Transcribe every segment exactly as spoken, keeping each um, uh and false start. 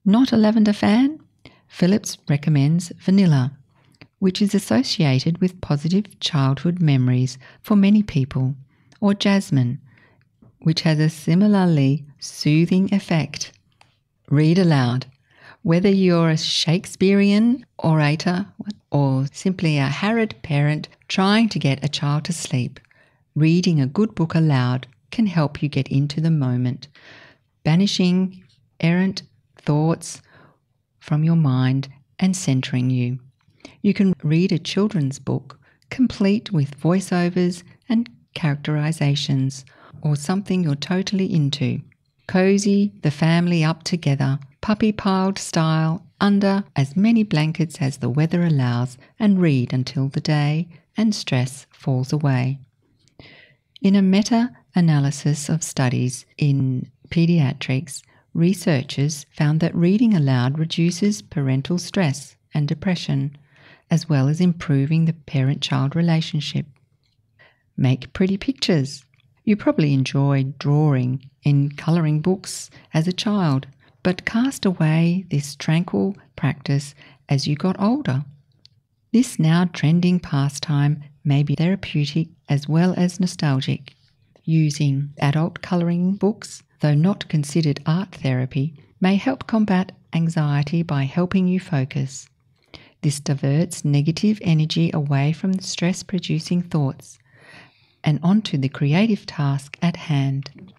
Not a lavender fan? Philips recommends vanilla, which is associated with positive childhood memories for many people, or jasmine, which has a similarly soothing effect. Read aloud. Whether you're a Shakespearean orator or simply a harried parent trying to get a child to sleep, reading a good book aloud can help you get into the moment, banishing errant thoughts from your mind and centering you. You can read a children's book, complete with voiceovers and characterizations, or something you're totally into. Cozy the family up together, puppy-piled style, under as many blankets as the weather allows, and read until the day and stress falls away. In a meta-analysis of studies in pediatrics, researchers found that reading aloud reduces parental stress and depression, as well as improving the parent-child relationship. Make pretty pictures. You probably enjoyed drawing in colouring books as a child, but cast away this tranquil practice as you got older. This now trending pastime may be therapeutic as well as nostalgic. Using adult colouring books, though not considered art therapy, may help combat anxiety by helping you focus. This diverts negative energy away from the stress-producing thoughts and onto the creative task at hand.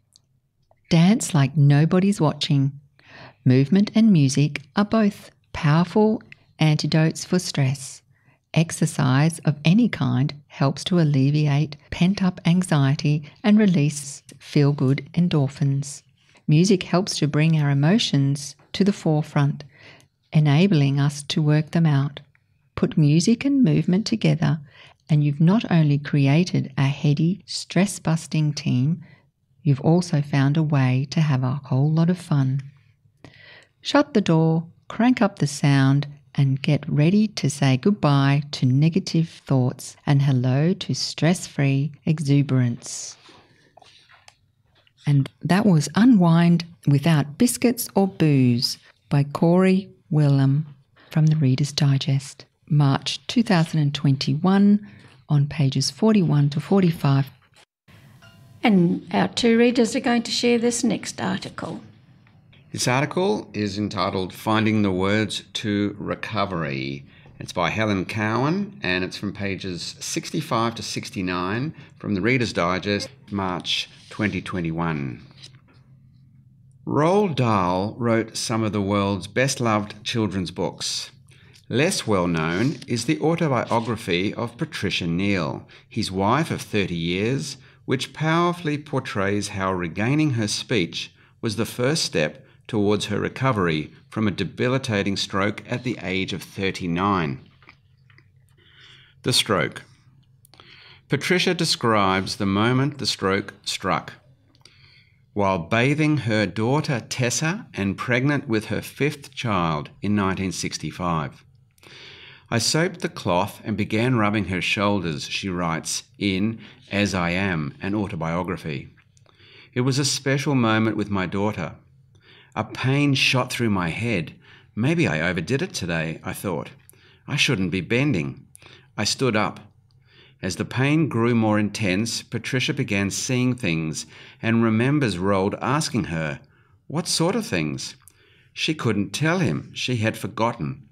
Dance like nobody's watching. Movement and music are both powerful antidotes for stress. Exercise of any kind helps to alleviate pent-up anxiety and release feel-good endorphins. Music helps to bring our emotions to the forefront, enabling us to work them out. Put music and movement together, and you've not only created a heady, stress-busting team, you've also found a way to have a whole lot of fun. Shut the door, crank up the sound, and get ready to say goodbye to negative thoughts and hello to stress-free exuberance. And that was Unwind Without Biscuits or Booze by Corey Willem from the Reader's Digest, March two thousand twenty-one, on pages forty-one to forty-five. And our two readers are going to share this next article. This article is entitled Finding the Words to Recovery. It's by Helen Cowan and it's from pages sixty-five to sixty-nine from the Reader's Digest, March twenty twenty-one. Roald Dahl wrote some of the world's best-loved children's books. Less well-known is the autobiography of Patricia Neal, his wife of thirty years, which powerfully portrays how regaining her speech was the first step towards her recovery from a debilitating stroke at the age of thirty-nine. The stroke. Patricia describes the moment the stroke struck. While bathing her daughter Tessa and pregnant with her fifth child in nineteen sixty-five. I soaped the cloth and began rubbing her shoulders, she writes in As I Am, an autobiography. It was a special moment with my daughter. A pain shot through my head. Maybe I overdid it today, I thought. I shouldn't be bending. I stood up. As the pain grew more intense, Patricia began seeing things and remembers Roald asking her, "What sort of things?" She couldn't tell him. She had forgotten.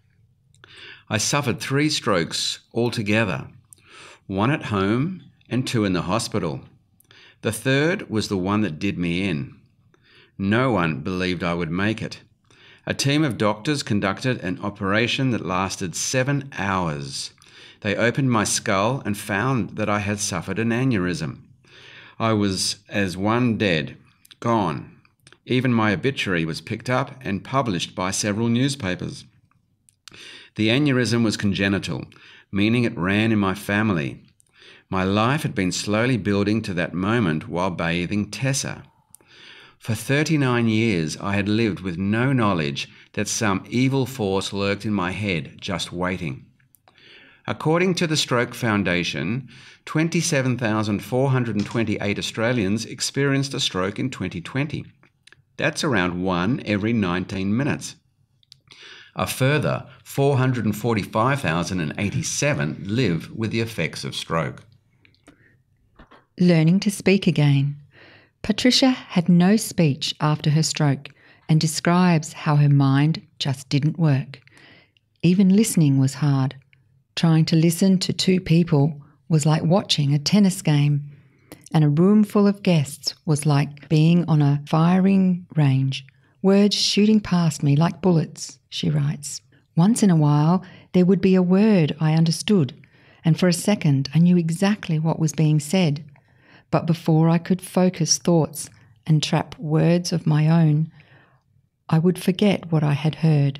I suffered three strokes altogether, one at home and two in the hospital. The third was the one that did me in. No one believed I would make it. A team of doctors conducted an operation that lasted seven hours. They opened my skull and found that I had suffered an aneurysm. I was as one dead, gone. Even my obituary was picked up and published by several newspapers. The aneurysm was congenital, meaning it ran in my family. My life had been slowly building to that moment while bathing Tessa. For thirty-nine years I had lived with no knowledge that some evil force lurked in my head, just waiting. According to the Stroke Foundation, twenty-seven thousand four hundred twenty-eight Australians experienced a stroke in twenty twenty. That's around one every nineteen minutes. A further four hundred forty-five thousand eighty-seven live with the effects of stroke. Learning to speak again. Patricia had no speech after her stroke and describes how her mind just didn't work. Even listening was hard. Trying to listen to two people was like watching a tennis game, and a room full of guests was like being on a firing range, words shooting past me like bullets, she writes. Once in a while, there would be a word I understood, and for a second I knew exactly what was being said. But before I could focus thoughts and trap words of my own, I would forget what I had heard.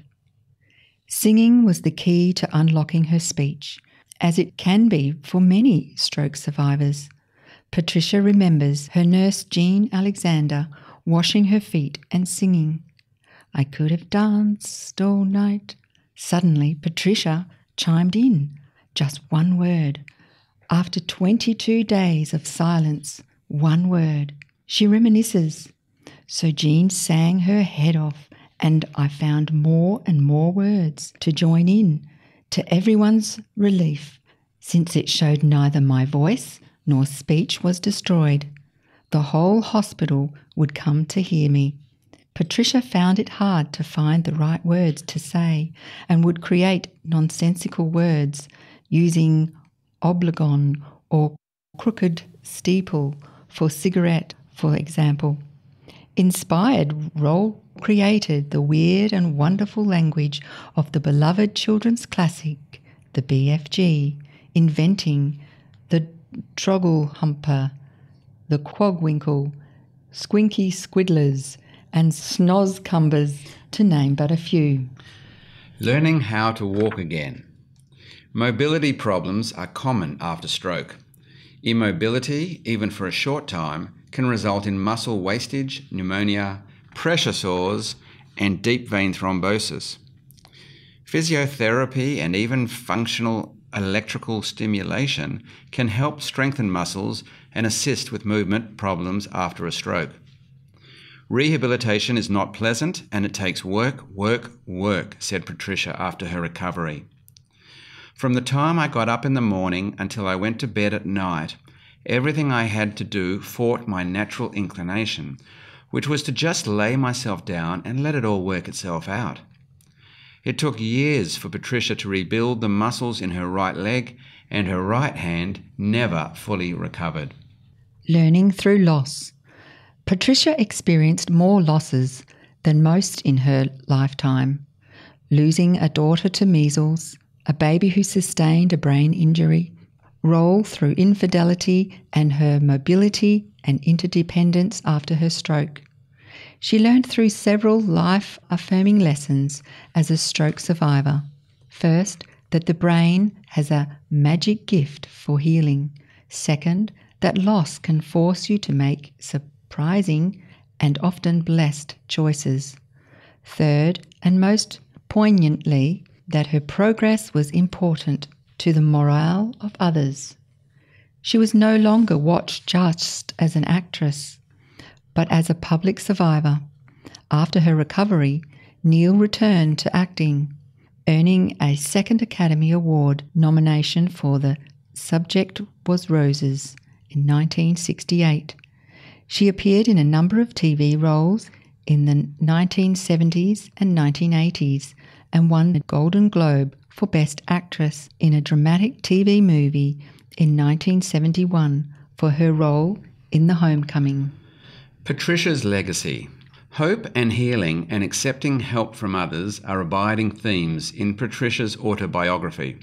Singing was the key to unlocking her speech, as it can be for many stroke survivors. Patricia remembers her nurse Jean Alexander washing her feet and singing, "I could have danced all night." Suddenly, Patricia chimed in, just one word. After twenty-two days of silence, one word. She reminisces. So Jean sang her head off, and I found more and more words to join in, to everyone's relief, since it showed neither my voice nor speech was destroyed. The whole hospital would come to hear me. Patricia found it hard to find the right words to say and would create nonsensical words using obligon or crooked steeple for cigarette, for example. Inspired, Roll created the weird and wonderful language of the beloved children's classic, the B F G, inventing the Trogglehumper, the Quogwinkle, Squinky Squiddlers, and Snozcumbers, to name but a few. Learning how to walk again. Mobility problems are common after stroke. Immobility, even for a short time, can result in muscle wastage, pneumonia, pressure sores, and deep vein thrombosis. Physiotherapy and even functional electrical stimulation can help strengthen muscles and assist with movement problems after a stroke. Rehabilitation is not pleasant and it takes work, work, work, said Patricia after her recovery. From the time I got up in the morning until I went to bed at night, everything I had to do fought my natural inclination, which was to just lay myself down and let it all work itself out. It took years for Patricia to rebuild the muscles in her right leg, and her right hand never fully recovered. Learning through loss. Patricia experienced more losses than most in her lifetime. Losing a daughter to measles, a baby who sustained a brain injury, Roll through infidelity and her mobility and interdependence after her stroke. She learned through several life-affirming lessons as a stroke survivor. First, that the brain has a magic gift for healing. Second, that loss can force you to make surprising and often blessed choices. Third, and most poignantly, that her progress was important to the morale of others. She was no longer watched just as an actress, but as a public survivor. After her recovery, Neil returned to acting, earning a second Academy Award nomination for The Subject Was Roses in nineteen sixty-eight. She appeared in a number of T V roles in the nineteen seventies and nineteen eighties and won the Golden Globe for Best Actress in a dramatic T V movie in nineteen seventy-one for her role in The Homecoming. Patricia's legacy. Hope and healing and accepting help from others are abiding themes in Patricia's autobiography.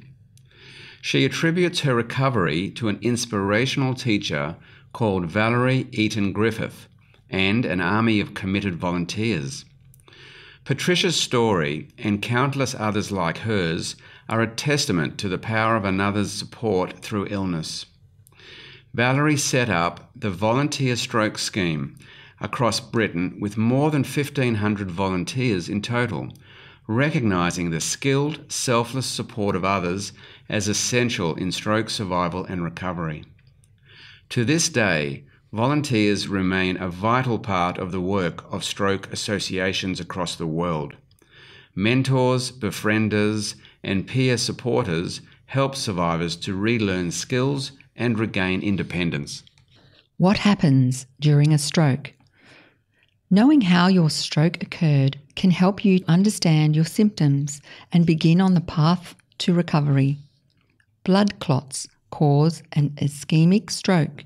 She attributes her recovery to an inspirational teacher called Valerie Eaton Griffith and an army of committed volunteers. Patricia's story and countless others like hers are a testament to the power of another's support through illness. Valerie set up the Volunteer Stroke Scheme across Britain with more than fifteen hundred volunteers in total, recognising the skilled, selfless support of others as essential in stroke survival and recovery. To this day, volunteers remain a vital part of the work of stroke associations across the world. Mentors, befrienders, and peer supporters help survivors to relearn skills and regain independence. What happens during a stroke? Knowing how your stroke occurred can help you understand your symptoms and begin on the path to recovery. Blood clots cause an ischemic stroke.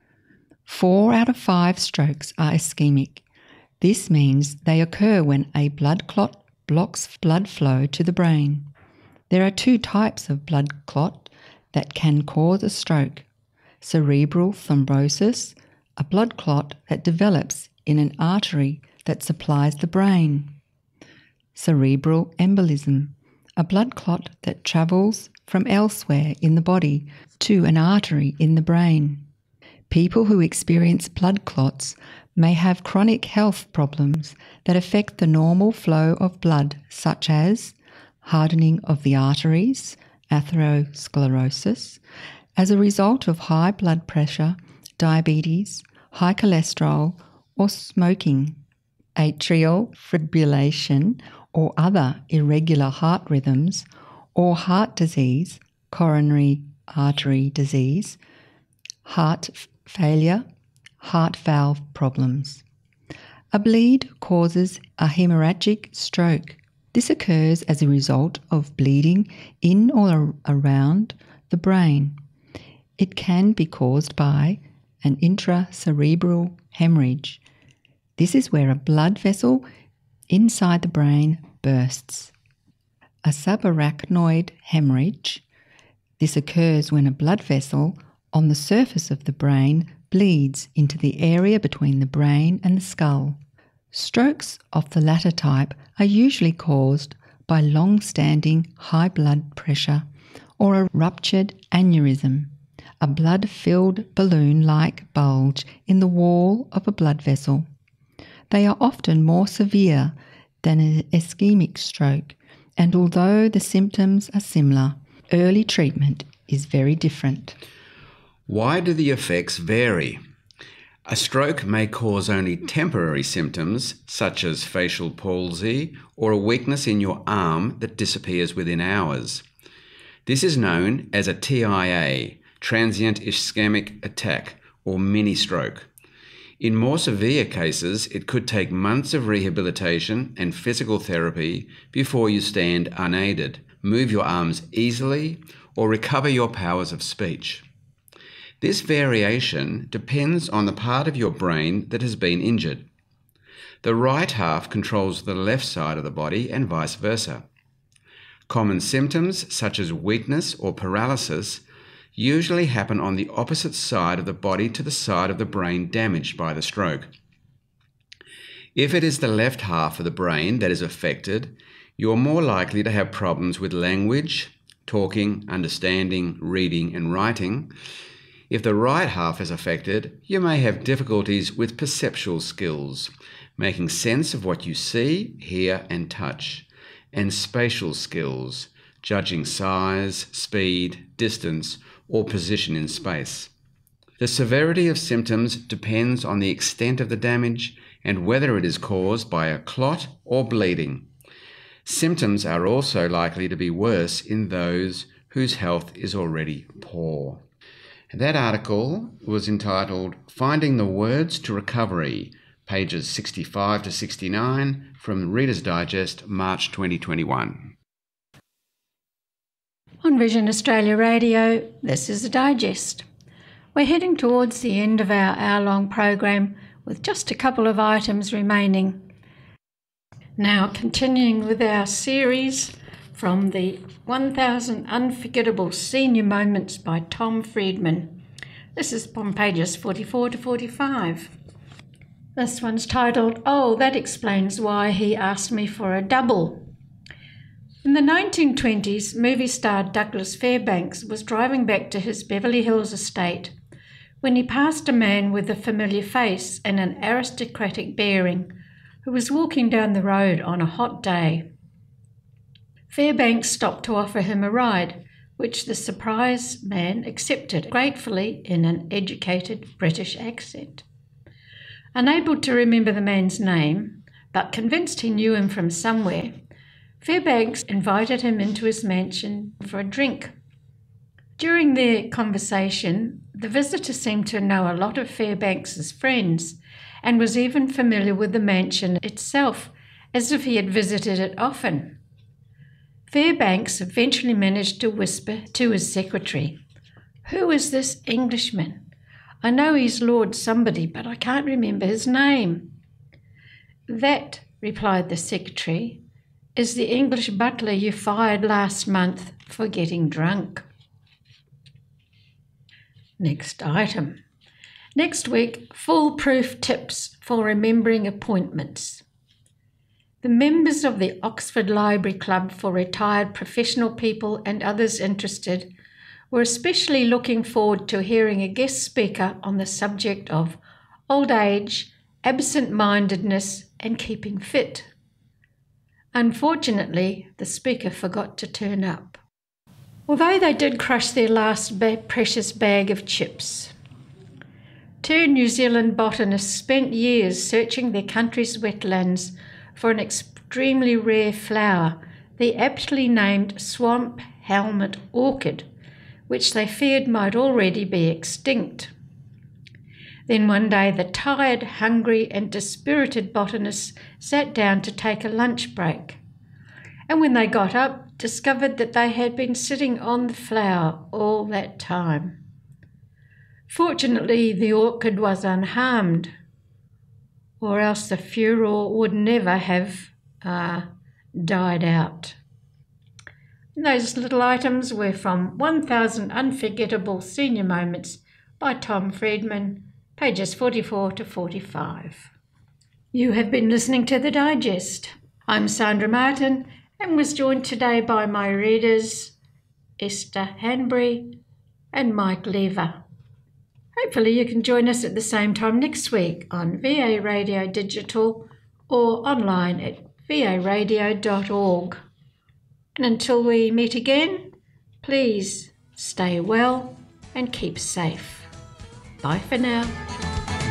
Four out of five strokes are ischemic. This means they occur when a blood clot blocks blood flow to the brain. There are two types of blood clot that can cause a stroke. Cerebral thrombosis, a blood clot that develops in an artery that supplies the brain. Cerebral embolism, a blood clot that travels from elsewhere in the body to an artery in the brain. People who experience blood clots may have chronic health problems that affect the normal flow of blood, such as hardening of the arteries, atherosclerosis, as a result of high blood pressure, diabetes, high cholesterol, or smoking, atrial fibrillation or other irregular heart rhythms, or heart disease, coronary artery disease, heart failure, heart valve problems. A bleed causes a hemorrhagic stroke. This occurs as a result of bleeding in or around the brain. It can be caused by an intracerebral hemorrhage. This is where a blood vessel inside the brain bursts. A subarachnoid hemorrhage. This occurs when a blood vessel on the surface of the brain bleeds into the area between the brain and the skull. Strokes of the latter type are usually caused by long-standing high blood pressure or a ruptured aneurysm, a blood-filled balloon-like bulge in the wall of a blood vessel. They are often more severe than an ischemic stroke, and although the symptoms are similar, early treatment is very different. Why do the effects vary? A stroke may cause only temporary symptoms, such as facial palsy or a weakness in your arm that disappears within hours. This is known as a T I A, transient ischemic attack, or mini-stroke. In more severe cases, it could take months of rehabilitation and physical therapy before you stand unaided, move your arms easily, or recover your powers of speech. This variation depends on the part of your brain that has been injured. The right half controls the left side of the body and vice versa. Common symptoms such as weakness or paralysis usually happen on the opposite side of the body to the side of the brain damaged by the stroke. If it is the left half of the brain that is affected, you are more likely to have problems with language, talking, understanding, reading, and writing. If the right half is affected, you may have difficulties with perceptual skills, making sense of what you see, hear, and touch, and spatial skills, judging size, speed, distance, or position in space. The severity of symptoms depends on the extent of the damage and whether it is caused by a clot or bleeding. Symptoms are also likely to be worse in those whose health is already poor. That article was entitled Finding the Words to Recovery, pages sixty-five to sixty-nine, from Reader's Digest, March twenty twenty-one. On Vision Australia Radio, this is a digest. We're heading towards the end of our hour-long program with just a couple of items remaining. Now, continuing with our series from the one thousand Unforgettable Senior Moments by Tom Friedman. This is on pages forty-four to forty-five. This one's titled, Oh, That Explains Why He Asked Me for a Double. In the nineteen twenties, movie star Douglas Fairbanks was driving back to his Beverly Hills estate when he passed a man with a familiar face and an aristocratic bearing who was walking down the road on a hot day. Fairbanks stopped to offer him a ride, which the surprised man accepted gratefully in an educated British accent. Unable to remember the man's name, but convinced he knew him from somewhere, Fairbanks invited him into his mansion for a drink. During their conversation, the visitor seemed to know a lot of Fairbanks's friends and was even familiar with the mansion itself, as if he had visited it often. Fairbanks eventually managed to whisper to his secretary, "Who is this Englishman? I know he's Lord somebody, but I can't remember his name." "That," replied the secretary, "is the English butler you fired last month for getting drunk." Next item. Next week, foolproof tips for remembering appointments. The members of the Oxford Library Club for Retired Professional People and others interested were especially looking forward to hearing a guest speaker on the subject of old age, absent-mindedness, and keeping fit. Unfortunately, the speaker forgot to turn up. Although they did crush their last ba- precious bag of chips. Two New Zealand botanists spent years searching their country's wetlands for an extremely rare flower, the aptly named swamp helmet orchid, which they feared might already be extinct. Then one day the tired, hungry and dispirited botanists sat down to take a lunch break, and when they got up, discovered that they had been sitting on the flower all that time. Fortunately, the orchid was unharmed, or else the furor would never have uh, died out. And those little items were from one thousand Unforgettable Senior Moments by Tom Friedman, pages forty-four to forty-five. You have been listening to The Digest. I'm Sandra Martin and was joined today by my readers Esther Hanbury and Mike Lever. Hopefully you can join us at the same time next week on V A Radio Digital or online at v a radio dot org. And until we meet again, please stay well and keep safe. Bye for now.